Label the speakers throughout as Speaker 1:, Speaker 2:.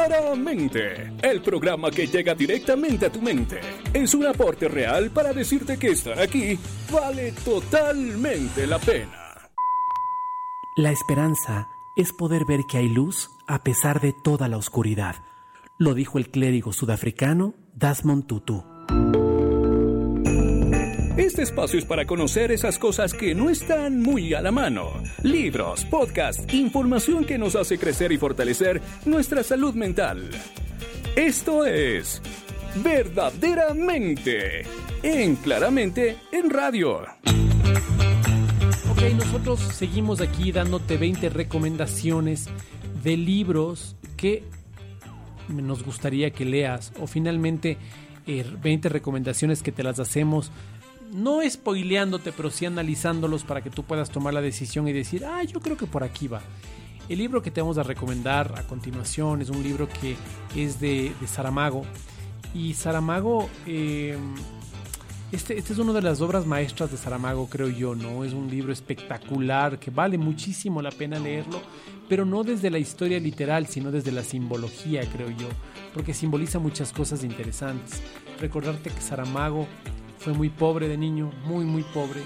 Speaker 1: Verdaderamente, el programa que llega directamente a tu mente. Es un aporte real para decirte que estar aquí vale totalmente la pena.
Speaker 2: La esperanza es poder ver que hay luz a pesar de toda la oscuridad. Lo dijo el clérigo sudafricano Desmond Tutu.
Speaker 1: Este espacio es para conocer esas cosas que no están muy a la mano. Libros, podcasts, información que nos hace crecer y fortalecer nuestra salud mental. Esto es Verdaderamente, Claramente en Radio.
Speaker 2: Ok, nosotros seguimos aquí dándote 20 recomendaciones de libros que nos gustaría que leas, o finalmente 20 recomendaciones que te las hacemos no spoileándote, pero sí analizándolos para que tú puedas tomar la decisión y decir, yo creo que por aquí va. El libro que te vamos a recomendar a continuación es un libro que es de Saramago. Y Saramago, este es una de las obras maestras de Saramago, creo yo, ¿no? Es un libro espectacular que vale muchísimo la pena leerlo, pero no desde la historia literal, sino desde la simbología, creo yo, porque simboliza muchas cosas interesantes. Recordarte que Saramago fue muy pobre de niño, muy pobre.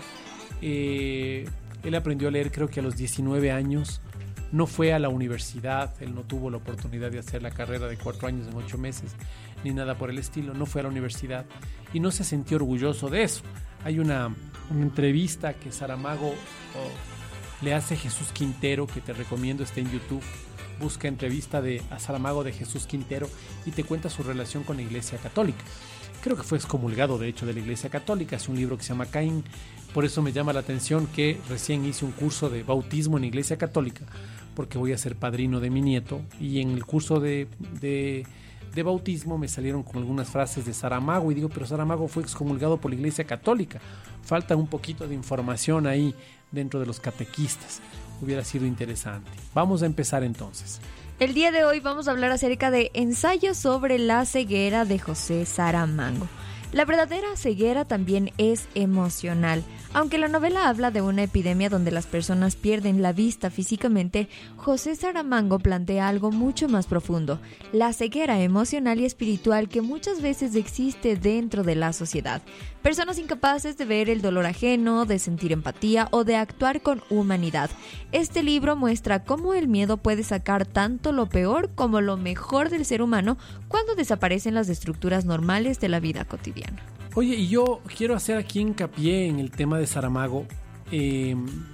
Speaker 2: Él aprendió a leer creo que a los 19 años. No fue a la universidad, él no tuvo la oportunidad de hacer la carrera de 4 años en 8 meses, ni nada por el estilo. No fue a la universidad y no se sintió orgulloso de eso. Hay una entrevista que Saramago le hace a Jesús Quintero, que te recomiendo, está en YouTube. Busca entrevista a Saramago de Jesús Quintero y te cuenta su relación con la Iglesia Católica. Creo que fue excomulgado, de hecho, de la Iglesia Católica. Es un libro que se llama Caín. Por eso me llama la atención que recién hice un curso de bautismo en la Iglesia Católica, porque voy a ser padrino de mi nieto. Y en el curso de bautismo me salieron con algunas frases de Saramago. Y digo, pero Saramago fue excomulgado por la Iglesia Católica. Falta un poquito de información ahí dentro de los catequistas. Hubiera sido interesante. Vamos a empezar entonces.
Speaker 3: El día de hoy vamos a hablar acerca de Ensayo sobre la ceguera de José Saramago. La verdadera ceguera también es emocional. Aunque la novela habla de una epidemia donde las personas pierden la vista físicamente, José Saramago plantea algo mucho más profundo: la ceguera emocional y espiritual que muchas veces existe dentro de la sociedad. Personas incapaces de ver el dolor ajeno, de sentir empatía o de actuar con humanidad. Este libro muestra cómo el miedo puede sacar tanto lo peor como lo mejor del ser humano cuando desaparecen las estructuras normales de la vida cotidiana.
Speaker 2: Oye, y yo quiero hacer aquí hincapié en el tema de Saramago y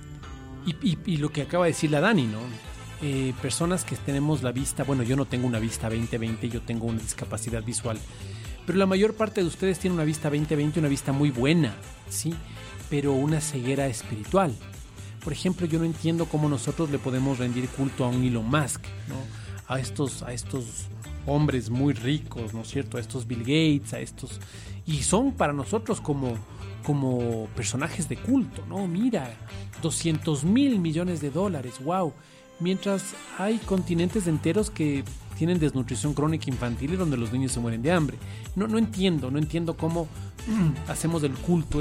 Speaker 2: lo que acaba de decir la Dani, ¿no? Personas que tenemos la vista, bueno, yo no tengo una vista 20/20, yo tengo una discapacidad visual, pero la mayor parte de ustedes tienen una vista 20/20, una vista muy buena, ¿sí? Pero una ceguera espiritual. Por ejemplo, yo no entiendo cómo nosotros le podemos rendir culto a un Elon Musk, ¿no? A estos hombres muy ricos, ¿no es cierto? A estos Bill Gates, a estos... Y son para nosotros como personajes de culto, ¿no? Mira, 200,000 millones de dólares, wow. Mientras hay continentes enteros que tienen desnutrición crónica infantil y donde los niños se mueren de hambre. No entiendo cómo hacemos el culto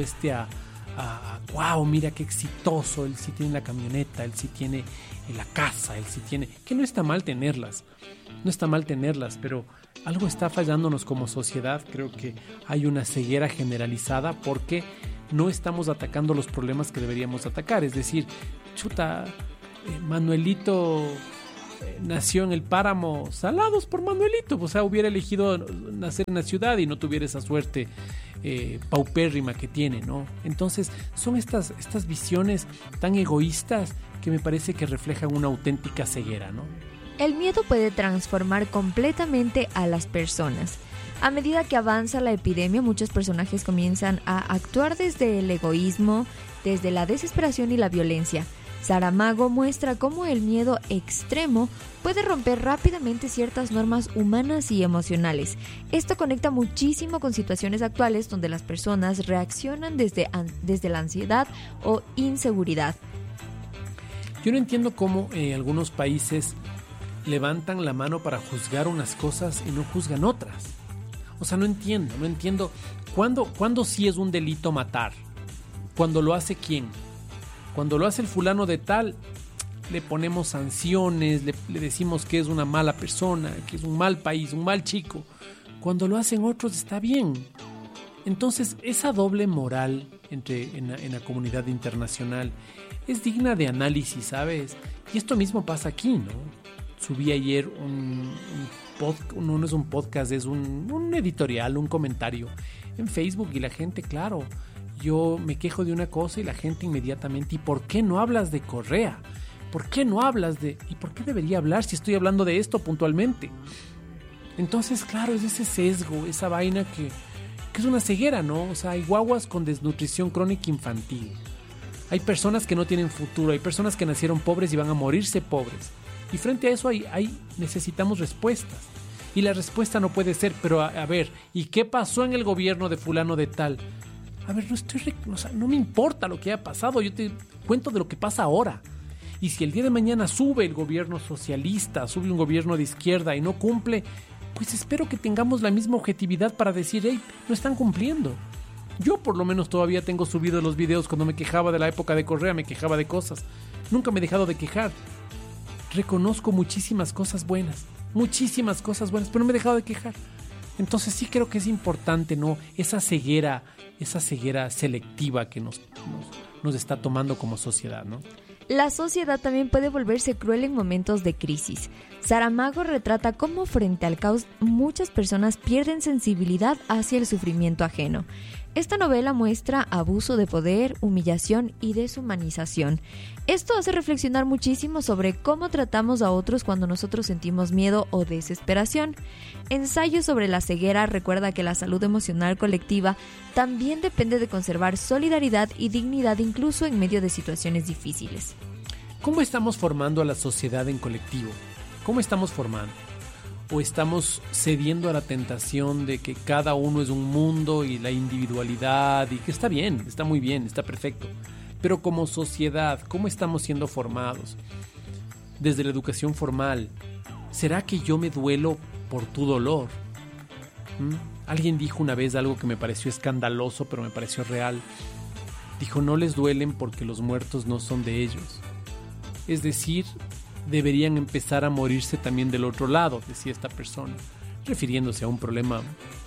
Speaker 2: wow, mira qué exitoso, él sí tiene la camioneta, él sí tiene la casa, él sí tiene... Que no está mal tenerlas, pero algo está fallándonos como sociedad. Creo que hay una ceguera generalizada porque no estamos atacando los problemas que deberíamos atacar. Es decir, Manuelito nació en el páramo, salados por Manuelito. O sea, hubiera elegido nacer en la ciudad y no tuviera esa suerte paupérrima que tiene, ¿no? Entonces, son estas visiones tan egoístas que me parece que reflejan una auténtica ceguera, ¿no?
Speaker 3: El miedo puede transformar completamente a las personas. A medida que avanza la epidemia, muchos personajes comienzan a actuar desde el egoísmo, desde la desesperación y la violencia. Saramago muestra cómo el miedo extremo puede romper rápidamente ciertas normas humanas y emocionales. Esto conecta muchísimo con situaciones actuales donde las personas reaccionan desde la ansiedad o inseguridad.
Speaker 2: Yo no entiendo cómo algunos países levantan la mano para juzgar unas cosas y no juzgan otras. O sea, no entiendo. ¿Cuándo sí es un delito matar? ¿Cuándo lo hace quién? Cuando lo hace el fulano de tal, le ponemos sanciones, le decimos que es una mala persona, que es un mal país, un mal chico. Cuando lo hacen otros está bien. Entonces, esa doble moral en la comunidad internacional es digna de análisis, ¿sabes? Y esto mismo pasa aquí, ¿no? Subí ayer no es un podcast, es un editorial, un comentario en Facebook y la gente, claro, yo me quejo de una cosa y la gente inmediatamente, ¿y por qué no hablas de Correa? ¿Por qué no hablas de...? ¿Y por qué debería hablar si estoy hablando de esto puntualmente? Entonces, claro, es ese sesgo, esa vaina que es una ceguera, ¿no? O sea, hay guaguas con desnutrición crónica infantil. Hay personas que no tienen futuro, hay personas que nacieron pobres y van a morirse pobres. Y frente a eso necesitamos respuestas. Y la respuesta no puede ser, pero a ver, ¿y qué pasó en el gobierno de fulano de tal? A ver, no me importa lo que haya pasado, yo te cuento de lo que pasa ahora. Y si el día de mañana sube el gobierno socialista, sube un gobierno de izquierda y no cumple, pues espero que tengamos la misma objetividad para decir, hey, no están cumpliendo. Yo por lo menos todavía tengo subido los videos cuando me quejaba de la época de Correa, me quejaba de cosas. Nunca me he dejado de quejar. Reconozco muchísimas cosas buenas, pero no me he dejado de quejar. Entonces sí creo que es importante, ¿no? Esa ceguera selectiva que nos está tomando como sociedad, ¿no?
Speaker 3: La sociedad también puede volverse cruel en momentos de crisis. Saramago retrata cómo frente al caos muchas personas pierden sensibilidad hacia el sufrimiento ajeno. Esta novela muestra abuso de poder, humillación y deshumanización. Esto hace reflexionar muchísimo sobre cómo tratamos a otros cuando nosotros sentimos miedo o desesperación. Ensayo sobre la ceguera recuerda que la salud emocional colectiva también depende de conservar solidaridad y dignidad incluso en medio de situaciones difíciles.
Speaker 2: ¿Cómo estamos formando a la sociedad en colectivo? ¿Cómo estamos formando? ¿O estamos cediendo a la tentación de que cada uno es un mundo y la individualidad, y que está bien, está muy bien, está perfecto? Pero como sociedad, ¿cómo estamos siendo formados? Desde la educación formal, ¿será que yo me duelo por tu dolor? Alguien dijo una vez algo que me pareció escandaloso, pero me pareció real. Dijo, no les duelen porque los muertos no son de ellos. Es decir, deberían empezar a morirse también del otro lado, decía esta persona, refiriéndose a un problema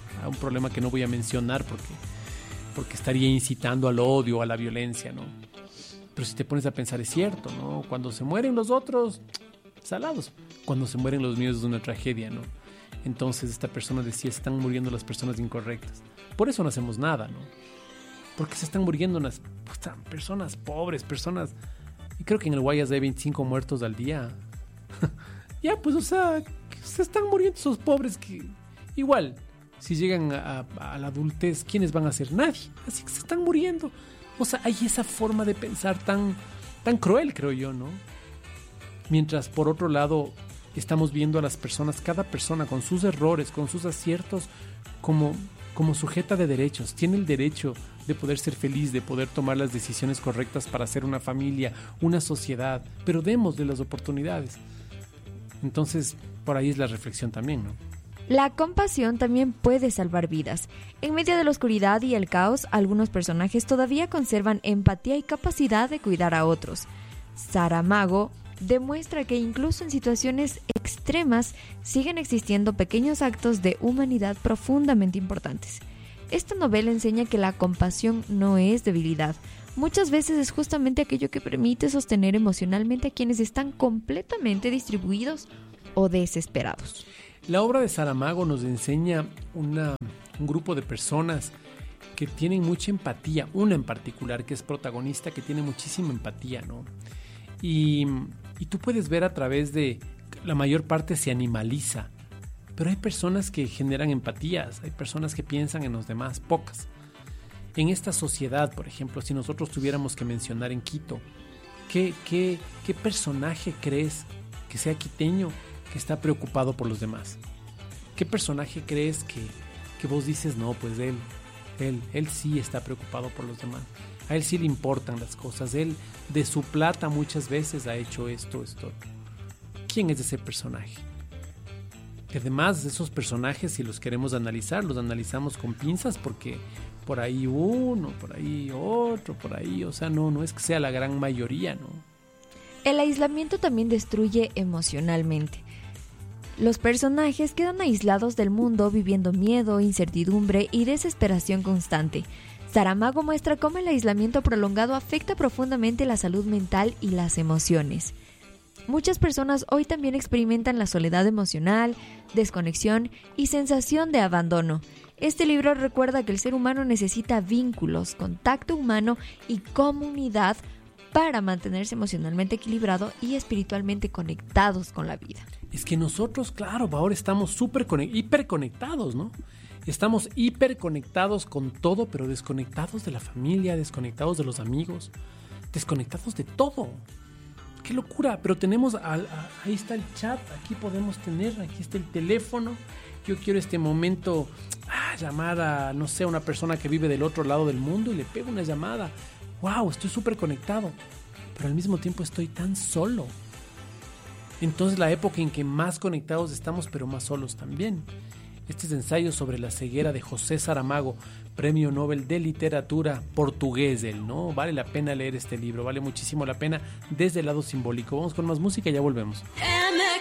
Speaker 2: que no voy a mencionar porque estaría incitando al odio, a la violencia, ¿no? Pero si te pones a pensar, es cierto, ¿no? Cuando se mueren los otros, salados. Cuando se mueren los míos es una tragedia, ¿no? Entonces esta persona decía, se están muriendo las personas incorrectas. Por eso no hacemos nada, ¿no? Porque se están muriendo unas personas pobres, personas... Y creo que en el Guayas hay 25 muertos al día. Ya, pues, o sea, se están muriendo esos pobres que... Igual, si llegan a la adultez, ¿quiénes van a ser? Nadie. Así que se están muriendo. O sea, hay esa forma de pensar tan cruel, creo yo, ¿no? Mientras, por otro lado, estamos viendo a las personas, cada persona con sus errores, con sus aciertos, como sujeta de derechos. Tiene el derecho de poder ser feliz, de poder tomar las decisiones correctas para hacer una familia, una sociedad, pero démosle las oportunidades. Entonces, por ahí es la reflexión también, ¿no?
Speaker 3: La compasión también puede salvar vidas. En medio de la oscuridad y el caos, algunos personajes todavía conservan empatía y capacidad de cuidar a otros. Saramago demuestra que incluso en situaciones extremas siguen existiendo pequeños actos de humanidad profundamente importantes. Esta novela enseña que la compasión no es debilidad. Muchas veces es justamente aquello que permite sostener emocionalmente a quienes están completamente distribuidos o desesperados.
Speaker 2: La obra de Saramago nos enseña un grupo de personas que tienen mucha empatía, una en particular que es protagonista, que tiene muchísima empatía, ¿no? Y tú puedes ver a través de... La mayor parte se animaliza, pero hay personas que generan empatías, hay personas que piensan en los demás, pocas. En esta sociedad, por ejemplo, si nosotros tuviéramos que mencionar en Quito, ¿qué personaje crees que sea quiteño que está preocupado por los demás? ¿Qué personaje crees que vos dices, no, pues él sí está preocupado por los demás? A él sí le importan las cosas, él de su plata muchas veces ha hecho esto. ¿Quién es ese personaje? Que además de esos personajes, si los queremos analizar, los analizamos con pinzas porque por ahí uno, por ahí otro, por ahí, o sea, no es que sea la gran mayoría, ¿no?
Speaker 3: El aislamiento también destruye emocionalmente. Los personajes quedan aislados del mundo viviendo miedo, incertidumbre y desesperación constante. Saramago muestra cómo el aislamiento prolongado afecta profundamente la salud mental y las emociones. Muchas personas hoy también experimentan la soledad emocional, desconexión y sensación de abandono. Este libro recuerda que el ser humano necesita vínculos, contacto humano y comunidad para mantenerse emocionalmente equilibrado y espiritualmente conectados con la vida.
Speaker 2: Es que nosotros, claro, ahora estamos hiperconectados, ¿no? Estamos hiperconectados con todo, pero desconectados de la familia, desconectados de los amigos, desconectados de todo. ¡Qué locura! Pero tenemos, ahí está el chat, aquí podemos tener, aquí está el teléfono. Yo quiero este momento llamar a, no sé, una persona que vive del otro lado del mundo y le pego una llamada. ¡Wow! Estoy súper conectado, pero al mismo tiempo estoy tan solo. Entonces la época en que más conectados estamos, pero más solos también. Este es ensayo sobre la ceguera de José Saramago, Premio Nobel de Literatura portugués, ¿no? Vale la pena leer este libro, vale muchísimo la pena desde el lado simbólico. Vamos con más música y ya volvemos.